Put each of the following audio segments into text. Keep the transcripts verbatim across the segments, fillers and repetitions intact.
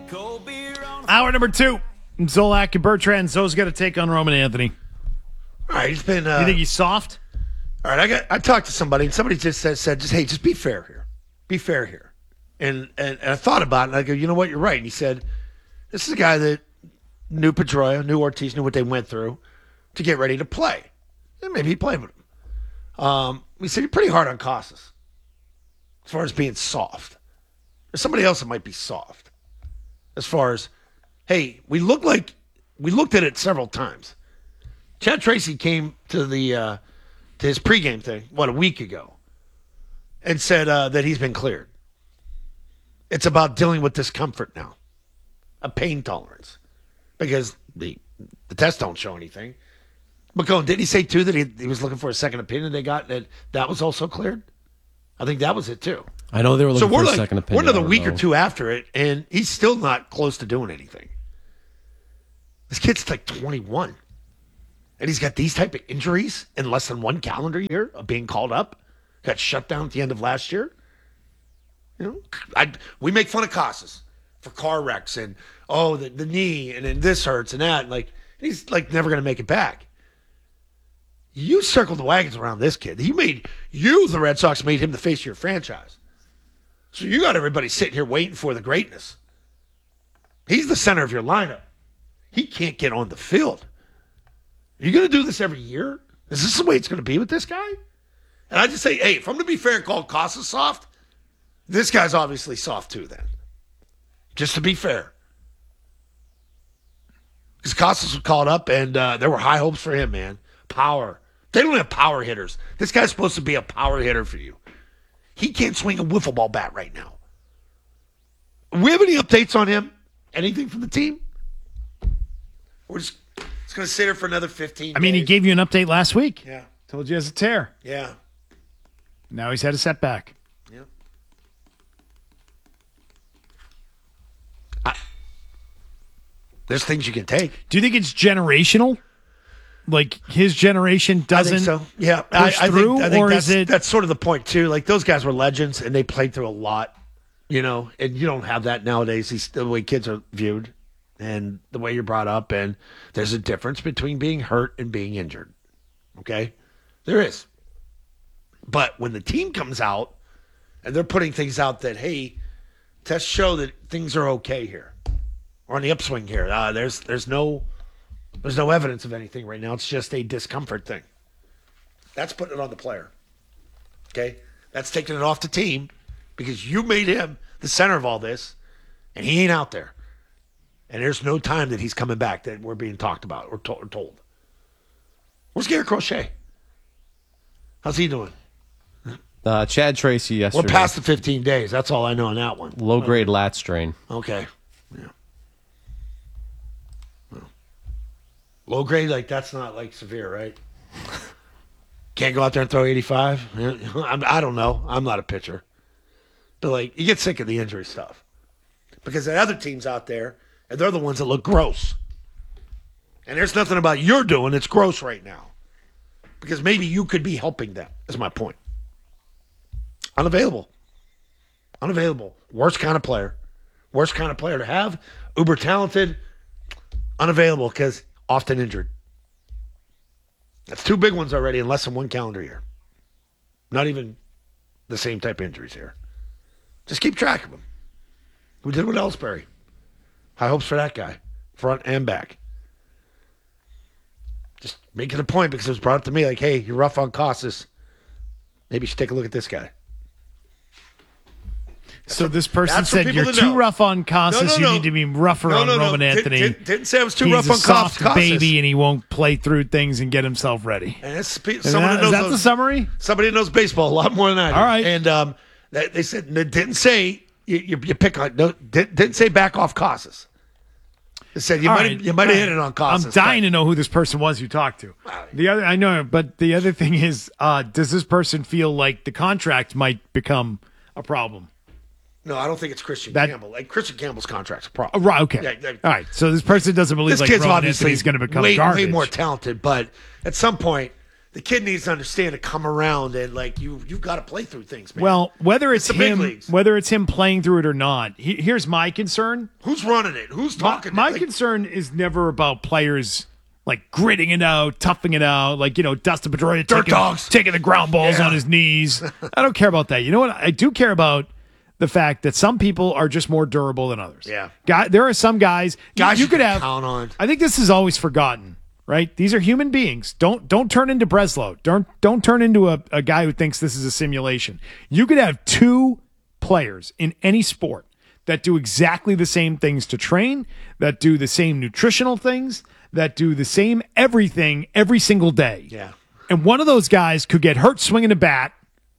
Hour number two. Zolak and Bertrand. Zo's got to take on Roman Anthony. All right, he's been. Uh, you think he's soft? All right, I got. I talked to somebody, and somebody just said, said, just hey, just be fair here, be fair here. And, and and I thought about it, and I go, you know what, you're right. And he said, this is a guy that knew Pedroia, knew Ortiz, knew what they went through to get ready to play. And maybe he played with him. Um, he said, you're pretty hard on Casas as far as being soft. There's somebody else that might be soft as far as, hey, we look like we looked at it several times. Chad Tracy came to the uh, to his pregame thing, what, a week ago, and said uh, that he's been cleared. It's about dealing with discomfort now, a pain tolerance, because the the tests don't show anything. McCone, did he say, too, that he, he was looking for a second opinion they got, that that was also cleared? I think that was it, too. I know they were looking so we're for a like, second opinion. We're another week know. or two after it, and he's still not close to doing anything. This kid's like twenty-one, and he's got these type of injuries in less than one calendar year of being called up. Got shut down at the end of last year. You know, I, we make fun of Casas for car wrecks and, oh, the, the knee, and then this hurts and that. And like, he's like never going to make it back. You circled the wagons around this kid. You made, you, the Red Sox, made him the face of your franchise. So you got everybody sitting here waiting for the greatness. He's the center of your lineup. He can't get on the field. Are you going to do this every year? Is this the way it's going to be with this guy? And I just say, hey, if I'm going to be fair and call Casas soft, this guy's obviously soft too then. Just to be fair. Because Casas was called up, and uh, there were high hopes for him, man. Power. They don't have power hitters. This guy's supposed to be a power hitter for you. He can't swing a wiffle ball bat right now. We have any updates on him? Anything from the team? We're just, just going to sit here for another fifteen I mean, days. he gave you an update last week. Yeah. Told you he has a tear. Yeah. Now he's had a setback. Yeah. I, there's things you can take. Do you think it's generational? Like his generation doesn't I think so. Yeah. push I, I through, think, I think or that's, is it? that's sort of the point too. Like those guys were legends and they played through a lot, you know, and you don't have that nowadays. These, the way kids are viewed and the way you're brought up. And there's a difference between being hurt and being injured. Okay. There is. But when the team comes out and they're putting things out that, hey, tests show that things are okay here. We're on the upswing here. Uh, there's there's no there's no evidence of anything right now. It's just a discomfort thing. That's putting it on the player. Okay? That's taking it off the team because you made him the center of all this, and he ain't out there. And there's no time that he's coming back that we're being talked about or, to- or told. Where's Garrett Crochet? How's he doing? Uh, Chad Tracy yesterday. We're past the fifteen days. That's all I know on that one. Low-grade lat strain. Okay. Yeah. Well, low grade, like that's not like severe, right? Can't go out there and throw eighty-five. I'm, I don't know. I'm not a pitcher. But like, you get sick of the injury stuff because there are other teams out there, and they're the ones that look gross. And there's nothing about you're doing that's gross right now because maybe you could be helping them. Is my point. Unavailable. Unavailable. Worst kind of player. Worst kind of player to have. Uber talented. Unavailable because often injured. That's two big ones already in less than one calendar year. Not even the same type of injuries here. Just keep track of them. We did with Ellsbury. High hopes for that guy. Front and back. Just make it a point because it was brought up to me like, hey, you're rough on Casas. Maybe you should take a look at this guy. So this person That's for said people you're to too know. rough on Casas. No, no, You no. need to be rougher No, on no, no. Roman Didn't- Anthony. Didn't, didn't say I was too He's rough a on soft Casas. baby, and he won't play through things and get himself ready. And it's spe- Is someone that, that knows is that those- the summary? Somebody that knows baseball a lot more than I do. All right. And um, they, they said they didn't say you, you, you pick on no, didn't, didn't say back off Casas. They said you All might right. have you might have hit it on Casas. I'm dying to know who this person was you talked to. The other, I know, but the other thing is, uh, does this person feel like the contract might become a problem? No, I don't think it's Christian That- Campbell. Like Christian Campbell's contract's a Oh, problem. right. Okay. Yeah, yeah. All right. So this person doesn't believe This like kid's Roman obviously Anthony's going to become way, garbage. way more talented, but at some point, the kid needs to understand to come around and like you you've got to play through things, man. Well, whether it's, It's the big him, leagues. whether it's him playing through it or not, he, here's my concern. Who's running it? Who's My, talking? my like, concern is never about players like gritting it out, toughing it out, like, you know, Dustin Pedroia Dirt taking, dogs. taking the ground balls Yeah. on his knees. I don't care about that. You know what? I do care about the fact that some people are just more durable than others. Yeah. Guy, there are some guys, Guys you, you could can have. count on. I think this is always forgotten, right? These are human beings. Don't don't turn into Breslow. Don't don't turn into a, a guy who thinks this is a simulation. You could have two players in any sport that do exactly the same things to train, that do the same nutritional things, that do the same everything every single day. Yeah. And one of those guys could get hurt swinging a bat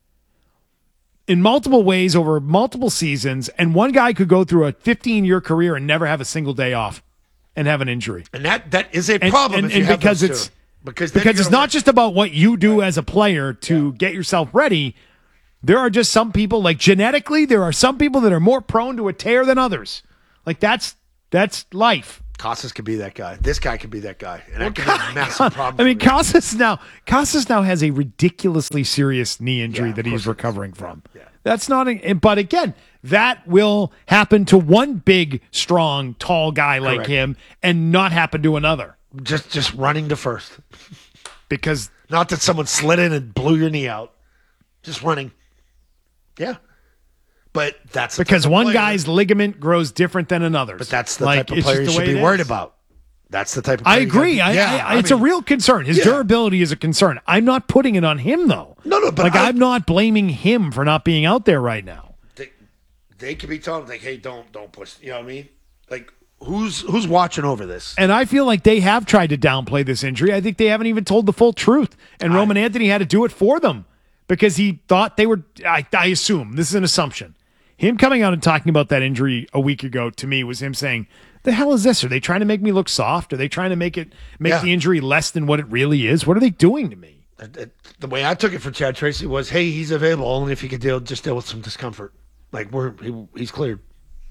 in multiple ways over multiple seasons, and one guy could go through a fifteen-year career and never have a single day off and have an injury. And that that is a And- problem and- if you and have because those it's two. Because then because you're it's gonna not just about what you do as a player to get yourself ready. There are just some people, like genetically, there are some people that are more prone to a tear than others. Like that's that's life. Casas could be that guy. This guy could be that guy, and that could be a massive problem. I mean, for me. Casas now Casas now has a ridiculously serious knee injury Yeah, that of he's course it is. recovering from. Yeah. That's not, a, but again, that will happen to one big, strong, tall guy like Correct. him, and not happen to another just just running to first. because Not that someone slid in and blew your knee out. Just running. Yeah. But that's the because type of one player- guy's ligament grows different than another's. But that's the Like, type of it's player just you the should way be it worried is. about. That's the type of I player you gotta agree. be- I, yeah, I, it's a mean, real concern. His yeah. durability is a concern. I'm not putting it on him though. No, no, but like I- I'm not blaming him for not being out there right now. They, they could be telling him, like, hey, don't don't push. You know what I mean? Like, who's who's watching over this? And I feel like they have tried to downplay this injury. I think they haven't even told the full truth. And Roman Anthony had to do it for them because he thought they were, I, I assume, this is an assumption. Him coming out and talking about that injury a week ago to me was him saying, the hell is this? Are they trying to make me look soft? Are they trying to make it make Yeah. the injury less than what it really is? What are they doing to me? It- it- the way I took it from Chad Tracy was, hey, he's available only if he could deal just deal with some discomfort. Like we're he, he's cleared.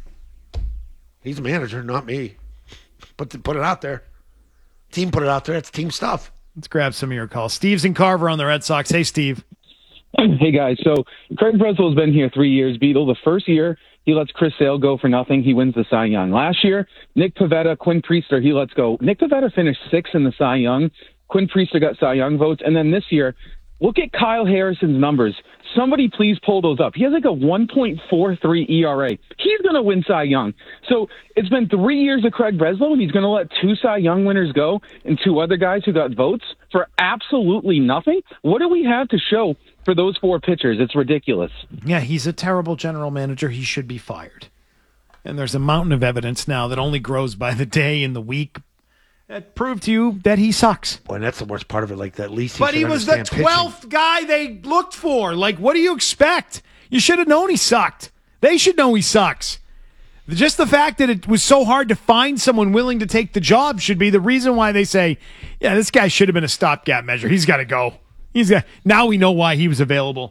He's a manager, not me. Put the, put it out there. Team put it out there. It's team stuff. Let's grab some of your calls. Steve's in Carver on the Red Sox. Hey, Steve. Hey, guys. So Craig Breslow has been here three years. Beetle, the first year, he lets Chris Sale go for nothing. He wins the Cy Young. Last year, Nick Pivetta, Quinn Priester, he lets go. Nick Pivetta finished sixth in the Cy Young. Quinn Priester got Cy Young votes. And then this year, look at Kyle Harrison's numbers. Somebody please pull those up. He has like a one point four three E R A. He's going to win Cy Young. So it's been three years of Craig Breslow, and he's going to let two Cy Young winners go and two other guys who got votes for absolutely nothing? What do we have to show for those four pitchers? It's ridiculous. Yeah, he's a terrible general manager. He should be fired. And there's a mountain of evidence now that only grows by the day and the week that prove to you that he sucks. Boy, and that's the worst part of it. Like that, at least he But he can was the understand pitching. twelfth guy they looked for. Like, what do you expect? You should have known he sucked. They should know he sucks. Just the fact that it was so hard to find someone willing to take the job should be the reason why they say, yeah, this guy should have been a stopgap measure. He's got to go. He's got. Now we know why he was available.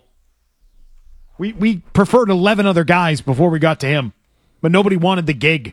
We we preferred eleven other guys before we got to him, but nobody wanted the gig.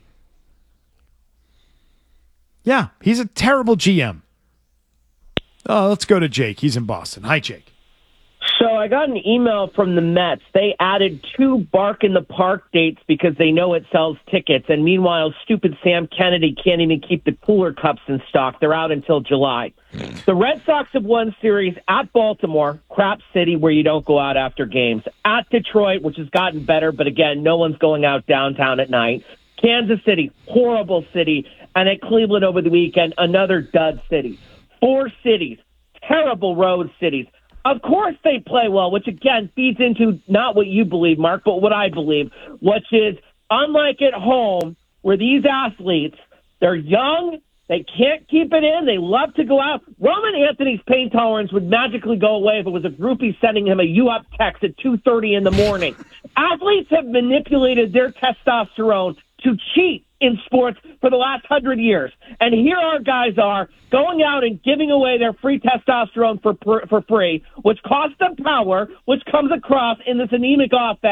Yeah, he's a terrible G M. Oh, let's go to Jake. He's in Boston. Hi, Jake. So I got an email from the Mets. They added two Bark in the Park dates because they know it sells tickets. And meanwhile, stupid Sam Kennedy can't even keep the cooler cups in stock. They're out until July. The Red Sox have won series at Baltimore, crap city where you don't go out after games. At Detroit, which has gotten better, but again, no one's going out downtown at night. Kansas City, horrible city. And at Cleveland over the weekend, another dud city. Four cities, terrible road cities. Of course they play well, which again feeds into not what you believe, Mark, but what I believe, which is unlike at home where these athletes, they're young, they can't keep it in, they love to go out. Roman Anthony's pain tolerance would magically go away if it was a groupie sending him a you up text at two thirty in the morning. Athletes have manipulated their testosterone to cheat in sports for the last hundred years. And here our guys are going out and giving away their free testosterone for for free, which costs them power, which comes across in this anemic offense.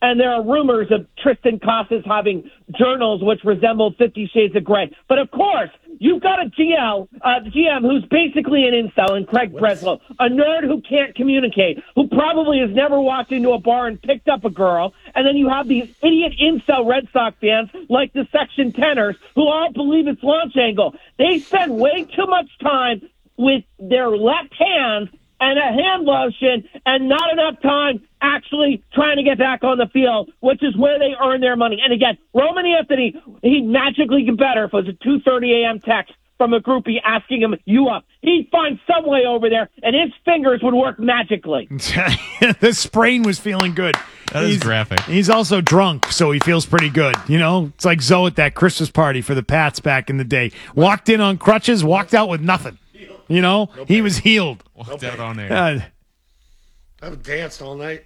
And there are rumors of Tristan Casas having journals which resemble Fifty Shades of Grey. But of course, you've got a G L, uh, G M who's basically an incel, and Craig Breslow, a nerd who can't communicate, who probably has never walked into a bar and picked up a girl. And then you have these idiot incel Red Sox fans like the Section Teners who all believe it's launch angle. They spend way too much time with their left hand and a hand lotion and not enough time actually trying to get back on the field, which is where they earn their money. And again, Roman Anthony, he'd magically get better if it was a two thirty a.m. text from a groupie asking him, you up. He'd find some way over there, and his fingers would work magically. The sprain was feeling good. That he's, is graphic. He's also drunk, so he feels pretty good. You know, it's like Zoe at that Christmas party for the Pats back in the day. Walked in on crutches, walked out with nothing. You know, no he was healed. Walked out on air. Uh, I've danced all night.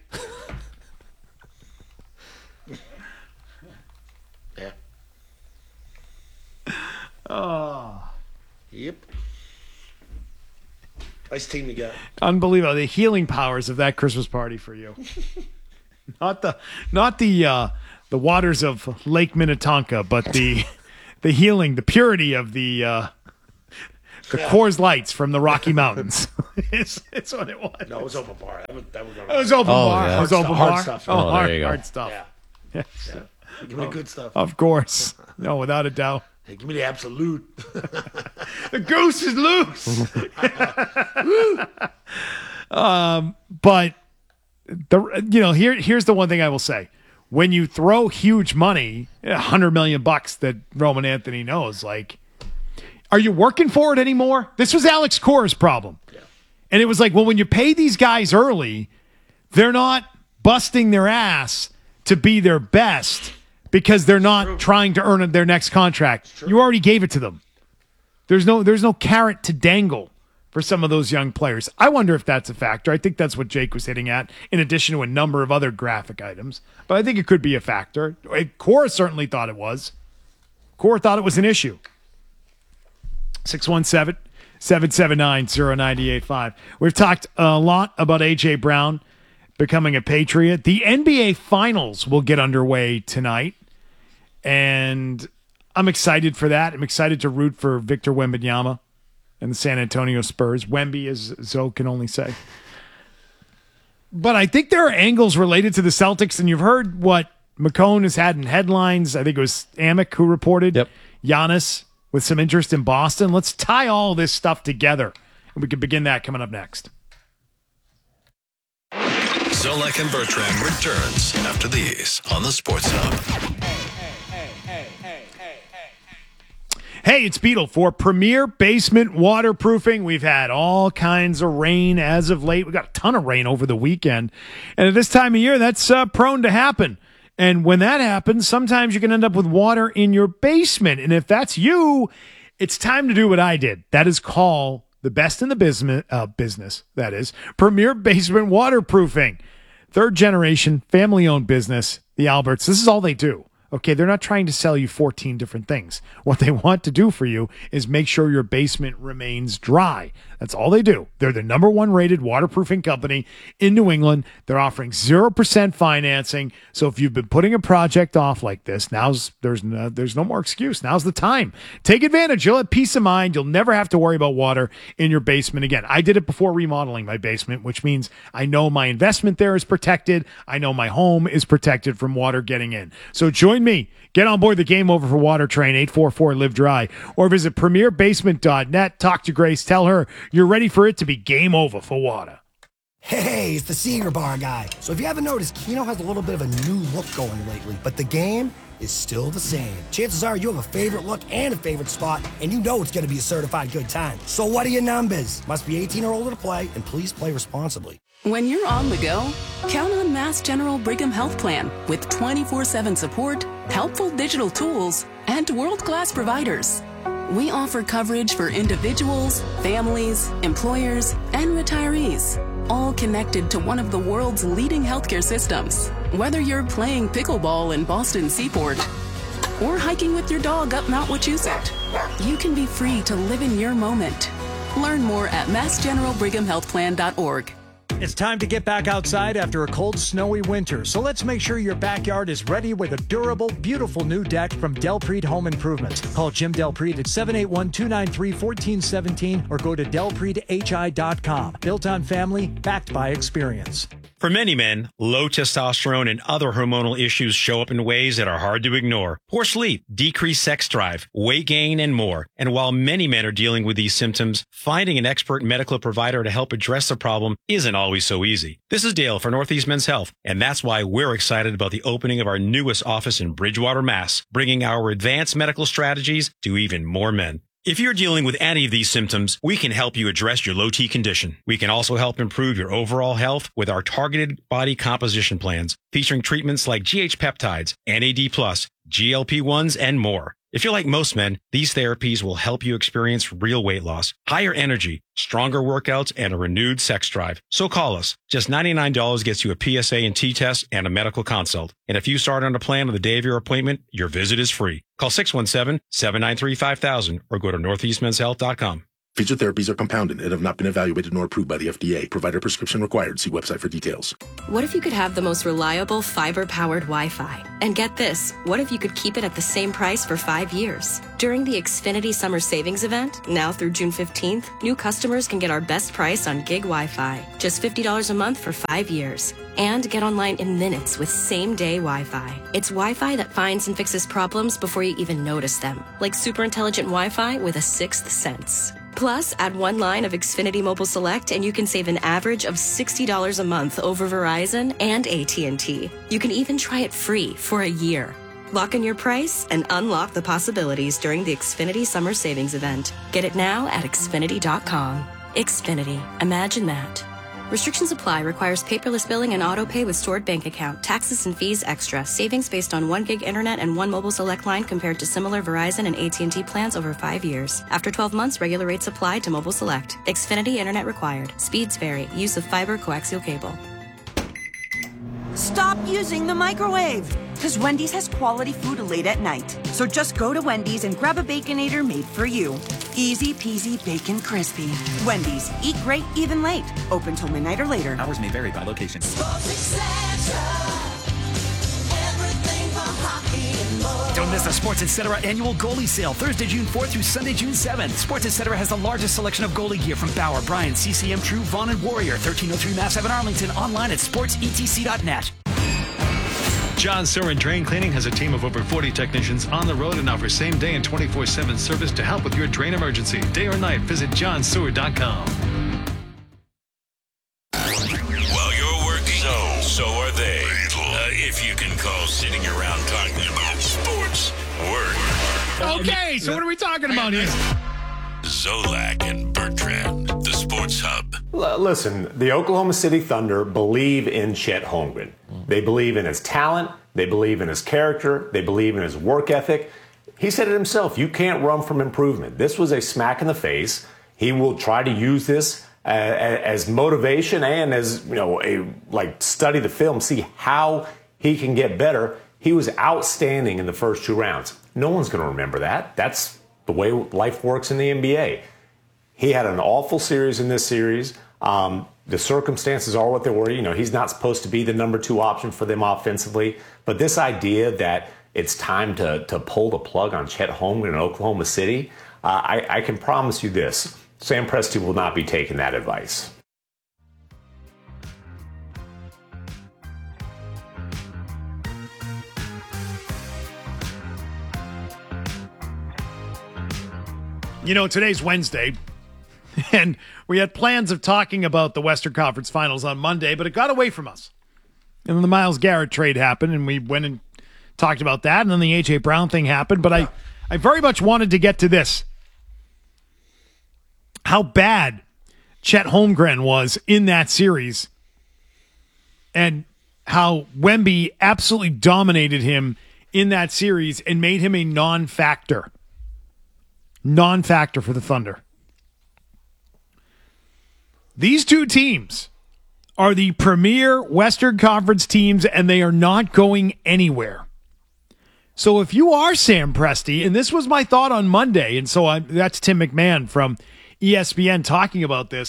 Yeah. oh, Yep. Nice team you got. unbelievable. The healing powers of that Christmas party for you. not the not the uh, the waters of Lake Minnetonka, but the the healing, the purity of the uh, the Yeah. Coors Lights from the Rocky Mountains. it's, it's what it was. No, it was open bar. That was, that was, It was open Oh, bar. yeah. It was Hard open stu- hard bar. stuff. Oh, Oh, there hard, you go. hard stuff. yeah. Yes. Yeah. Give me the good stuff. Of course. No, without a doubt. Hey, give me the absolute. The goose is loose. um, but the you know here here's the one thing I will say: when you throw huge money, a hundred million bucks that Roman Anthony knows, like, are you working for it anymore? This was Alex Cora's problem, Yeah. and it was like, well, when you pay these guys early, they're not busting their ass to be their best because they're not True. trying to earn their next contract. You already gave it to them. There's no there's no carrot to dangle for some of those young players. I wonder if that's a factor. I think that's what Jake was hitting at, in addition to a number of other graphic items. But I think it could be a factor. Cora certainly thought it was. Cora thought it was an issue. six one seven, seven seven nine, zero nine eight five. We've talked a lot about A J. Brown becoming a Patriot. The N B A Finals will get underway tonight, and I'm excited for that. I'm excited to root for Victor Wembanyama and the San Antonio Spurs. Wemby, as Zoe can only say. But I think there are angles related to the Celtics, and you've heard what McCone has had in headlines. I think it was Amick who reported Yep. Giannis with some interest in Boston. Let's tie all this stuff together, and we can begin that coming up next. Zolak and Bertrand returns after these on the Sports Hub. Hey, it's Beetle for Premier Basement Waterproofing. We've had all kinds of rain as of late. We got a ton of rain over the weekend. And at this time of year, that's uh, prone to happen. And when that happens, sometimes you can end up with water in your basement. And if that's you, it's time to do what I did. That is call the best in the business, uh, business, that is, Premier Basement Waterproofing. Third generation, family-owned business, the Alberts. This is all they do. Okay, they're not trying to sell you fourteen different things. What they want to do for you is make sure your basement remains dry. That's all they do. They're the number one rated waterproofing company in New England. They're offering zero percent financing. So if you've been putting a project off like this, now's there's no, there's no more excuse. Now's the time. Take advantage. You'll have peace of mind. You'll never have to worry about water in your basement again. I did it before remodeling my basement, which means I know my investment there is protected. I know my home is protected from water getting in. So join me. Get on board the Game Over for Water train, eight four four live dry, or visit premier basement dot net. Talk to Grace. Tell her you're ready for it to be game over for water. Hey, it's the Senior Bar guy. So if you haven't noticed, Keno has a little bit of a new look going lately, but the game is still the same. Chances are you have a favorite look and a favorite spot, and you know it's going to be a certified good time. So what are your numbers? Must be eighteen or older to play, and please play responsibly. When you're on the go, count on Mass General Brigham Health Plan with twenty-four seven support, helpful digital tools, and world-class providers. We offer coverage for individuals, families, employers, and retirees, all connected to one of the world's leading healthcare systems. Whether you're playing pickleball in Boston Seaport or hiking with your dog up Mount Wachusett, you can be free to live in your moment. Learn more at mass general brigham health plan dot org. It's time to get back outside after a cold, snowy winter, so let's make sure your backyard is ready with a durable, beautiful new deck from Delpreet Home Improvements. Call Jim Delpreet at seven eight one, two nine three, one four one seven or go to delpreet h i dot com. Built on family, backed by experience. For many men, low testosterone and other hormonal issues show up in ways that are hard to ignore. Poor sleep, decreased sex drive, weight gain, and more. And while many men are dealing with these symptoms, finding an expert medical provider to help address the problem isn't always so easy. This is Dale for Northeast Men's Health, and that's why we're excited about the opening of our newest office in Bridgewater, Mass, bringing our advanced medical strategies to even more men. If you're dealing with any of these symptoms, we can help you address your low T condition. We can also help improve your overall health with our targeted body composition plans, featuring treatments like G H peptides, N A D plus, G L P ones, and more. If you're like most men, these therapies will help you experience real weight loss, higher energy, stronger workouts, and a renewed sex drive. So call us. Just ninety-nine dollars gets you a P S A and T test and a medical consult. And if you start on a plan on the day of your appointment, your visit is free. Call six one seven, seven nine three, five thousand or go to northeast men's health dot com. Featured therapies are compounded and have not been evaluated nor approved by the F D A. Provider prescription required. See website for details. What if you could have the most reliable fiber-powered Wi-Fi? And get this, what if you could keep it at the same price for five years? During the Xfinity Summer Savings Event, now through June fifteenth, new customers can get our best price on gig Wi-Fi, just fifty dollars a month for five years. And get online in minutes with same-day Wi-Fi. It's Wi-Fi that finds and fixes problems before you even notice them, like super intelligent Wi-Fi with a sixth sense. Plus, add one line of Xfinity Mobile Select and you can save an average of sixty dollars a month over Verizon and A T and T. You can even try it free for a year. Lock in your price and unlock the possibilities during the Xfinity Summer Savings Event. Get it now at Xfinity dot com. Xfinity. Imagine that. Restrictions apply. Requires paperless billing and auto pay with stored bank account. Taxes and fees extra. Savings based on one gig internet and one mobile select line compared to similar Verizon and A T and T plans over five years. After twelve months, regular rates apply to mobile select. Xfinity internet required. Speeds vary. Use of fiber coaxial cable. Stop using the microwave, because Wendy's has quality food late at night. So just go to Wendy's and grab a Baconator made for you. Easy peasy bacon crispy. Wendy's, eat great even late. Open till midnight or later. Hours may vary by location. Don't miss the Sports Etc. annual goalie sale, Thursday, June fourth through Sunday, June seventh. Sports Etc. has the largest selection of goalie gear from Bauer, Bryan, C C M, True, Vaughn, and Warrior. thirteen oh three Mass Ave in Arlington, online at sports e t c dot net. John Sewer and Drain Cleaning has a team of over forty technicians on the road and offers same-day and twenty-four seven service to help with your drain emergency. Day or night, visit john sewer dot com. While you're working, so, so are they. Uh, if you can call sitting around talking about sports work. Okay, so what are we talking about here? Zolak and Bertrand, the Sports Hub. L- listen, the Oklahoma City Thunder believe in Chet Holmgren. They believe in his talent. They believe in his character. They believe in his work ethic. He said it himself. You can't run from improvement. This was a smack in the face. He will try to use this uh, as motivation and as, you know, a like study the film, see how he can get better. He was outstanding in the first two rounds. No one's going to remember that. That's the way life works in the N B A. He had an awful series in this series. Um, the circumstances are what they were. You know, he's not supposed to be the number two option for them offensively. But this idea that it's time to, to pull the plug on Chet Holmgren in Oklahoma City, uh, I, I can promise you this. Sam Presti will not be taking that advice. You know, today's Wednesday, and we had plans of talking about the Western Conference Finals on Monday, but it got away from us. And then the Myles Garrett trade happened, and we went and talked about that, and then the A J Brown thing happened, but I, I very much wanted to get to this. How bad Chet Holmgren was in that series, and how Wemby absolutely dominated him in that series and made him a non-factor. Non-factor for the Thunder. These two teams are the premier Western Conference teams, and they are not going anywhere. So if you are Sam Presti, and this was my thought on Monday, and so I, that's Tim McMahon from E S P N talking about this,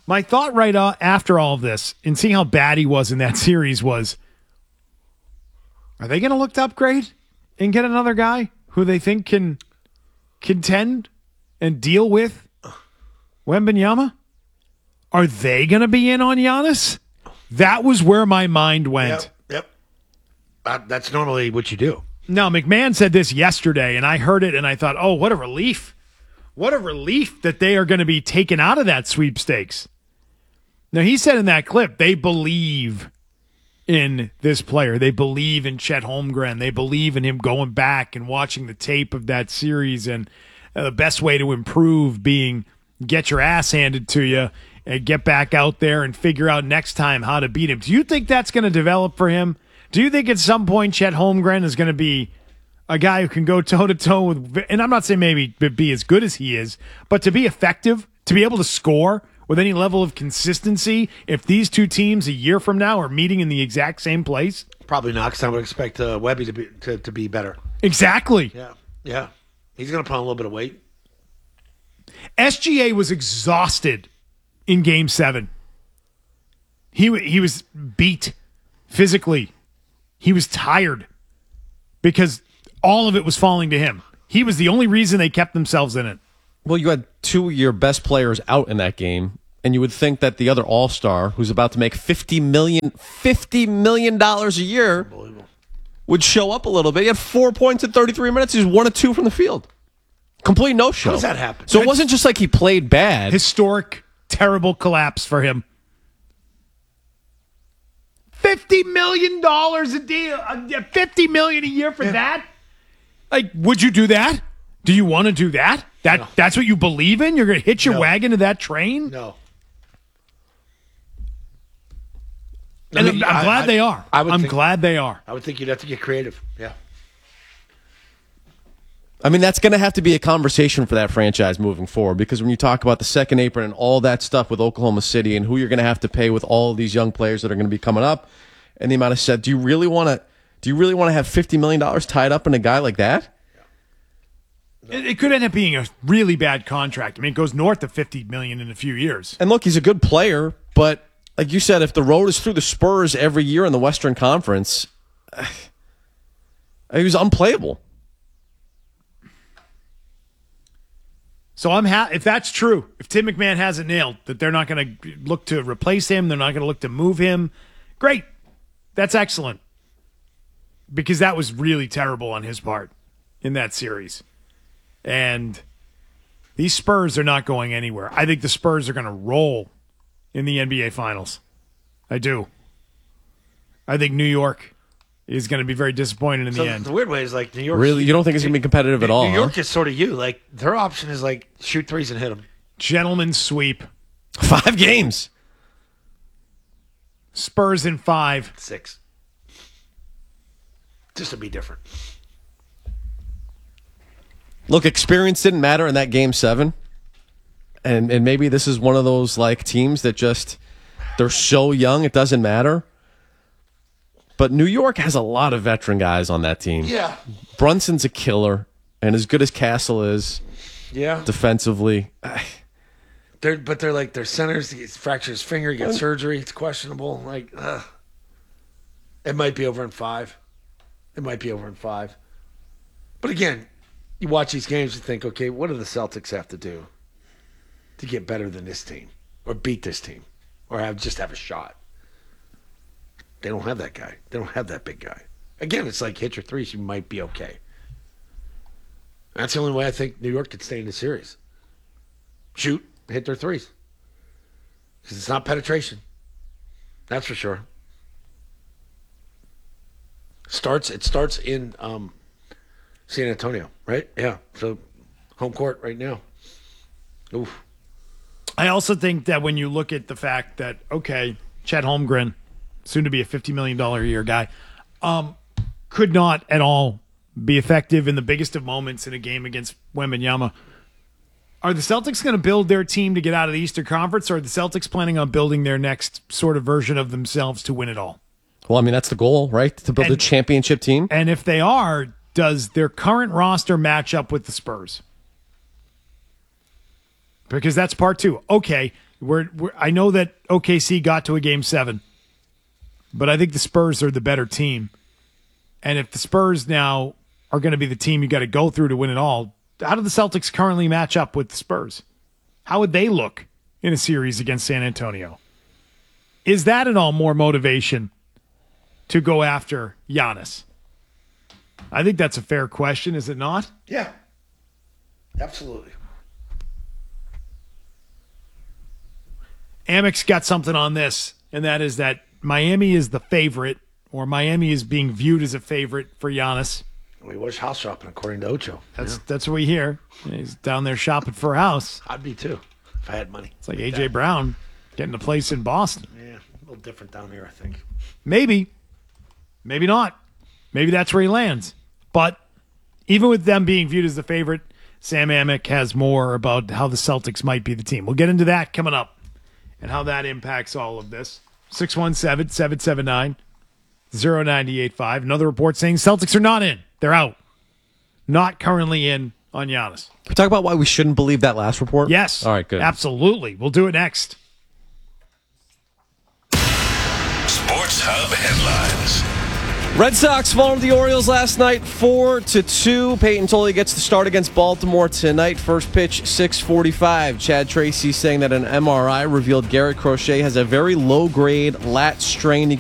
My thought right uh, after all of this, and seeing how bad he was in that series, was, are they going to look to upgrade and get another guy who they think can contend and deal with Wembanyama? Are they going to be in on Giannis? That was where my mind went. Yep. yep. Uh, that's normally what you do. Now, McMahon said this yesterday, and I heard it, and I thought, oh, what a relief. What a relief that they are going to be taken out of that sweepstakes. Now, he said in that clip, they believe in this player. They believe in Chet Holmgren. They believe in him going back and watching the tape of that series, and uh, the best way to improve being get your ass handed to you and get back out there and figure out next time how to beat him. Do you think that's going to develop for him? Do you think at some point Chet Holmgren is going to be a guy who can go toe-to-toe with, and I'm not saying maybe be as good as he is, but to be effective, to be able to score with any level of consistency, if these two teams a year from now are meeting in the exact same place? Probably not, because I would expect uh, Webby to be to, to be better. Exactly. Yeah, yeah. He's going to put on a little bit of weight. S G A was exhausted in Game seven. He, he was beat physically. He was tired because all of it was falling to him. He was the only reason they kept themselves in it. Well, you had two of your best players out in that game, and you would think that the other all-star, who's about to make fifty million dollars fifty million dollars a year, would show up a little bit. He had four points in thirty-three minutes. He was one of two from the field. Complete no-show. How does that happen? So it wasn't just like he played bad. Historic, terrible collapse for him. fifty million dollars a deal. fifty million dollars a year for yeah. that? Like, would you do that? Do you want to do that? That no. That's what you believe in? You're going to hitch your no. wagon to that train? No. And I mean, I'm, I'm glad I, they are. I would I'm think, glad they are. I would think you'd have to get creative. Yeah. I mean, that's going to have to be a conversation for that franchise moving forward, because when you talk about the second apron and all that stuff with Oklahoma City and who you're going to have to pay with all of these young players that are going to be coming up, and the amount of said, do you really want to do you really want to have fifty million dollars tied up in a guy like that? No. It, it could end up being a really bad contract. I mean, it goes north of fifty million dollars in a few years. And look, he's a good player, but like you said, if the road is through the Spurs every year in the Western Conference, he was unplayable. So I'm ha- if that's true, if Tim McMahon has it nailed, that they're not going to look to replace him, they're not going to look to move him, great. That's excellent. Because that was really terrible on his part in that series. And these Spurs are not going anywhere. I think the Spurs are going to roll in the N B A Finals. I do. I think New York is going to be very disappointed in so the end. The weird way is like New York. Really? You don't think it's going to be competitive at all? New York huh? is sort of you. Like their option is like shoot threes and hit them. Gentlemen sweep. Five games. Spurs in five. Six. Just to be different. Look, experience didn't matter in that game seven. And and maybe this is one of those like teams that just they're so young it doesn't matter. But New York has a lot of veteran guys on that team. Yeah. Brunson's a killer, and as good as Castle is, yeah, defensively. They're but they're like their centers. He fractured his finger. He got surgery. It's questionable. Like, uh, it might be over in five. It might be over in five. But again, you watch these games and think, okay, what do the Celtics have to do to get better than this team, or beat this team, or have just have a shot? They don't have that guy. They don't have that big guy. Again, it's like hit your threes, you might be okay. That's the only way I think New York could stay in the series. Shoot, hit their threes. Because it's not penetration. That's for sure. Starts. It starts in um, San Antonio, right? Yeah. So home court right now. Oof. I also think that when you look at the fact that, okay, Chet Holmgren, soon to be a fifty million dollars a year guy, um, could not at all be effective in the biggest of moments in a game against Wembanyama. Are the Celtics going to build their team to get out of the Eastern Conference, or are the Celtics planning on building their next sort of version of themselves to win it all? Well, I mean, that's the goal, right? To build and, a championship team. And if they are, does their current roster match up with the Spurs? Because that's part two. Okay, We're, we're, I know that O K C got to a game seven, but I think the Spurs are the better team. And if the Spurs now are going to be the team you got to go through to win it all, how do the Celtics currently match up with the Spurs? How would they look in a series against San Antonio? Is that at all more motivation to go after Giannis? I think that's a fair question, is it not? Yeah. Absolutely. Amex got something on this, and that is that Miami is the favorite, or Miami is being viewed as a favorite for Giannis. We was house shopping, according to Ocho. That's yeah. that's what we hear. He's down there shopping for a house. I'd be too, if I had money. It's like A J Brown getting a place in Boston. Yeah, a little different down here, I think. Maybe. Maybe not. Maybe that's where he lands. But even with them being viewed as the favorite, Sam Amick has more about how the Celtics might be the team. We'll get into that coming up and how that impacts all of this. six one seven, seven seven nine, zero nine eight five. Another report saying Celtics are not in. They're out. Not currently in on Giannis. Can we talk about why we shouldn't believe that last report? Yes. All right, good. Absolutely. We'll do it next. Sports Hub headlines. Red Sox fall to the Orioles last night, four to two. Peyton Tolley gets the start against Baltimore tonight. First pitch, six forty-five. Chad Tracy saying that an M R I revealed Garrett Crochet has a very low-grade lat strain. He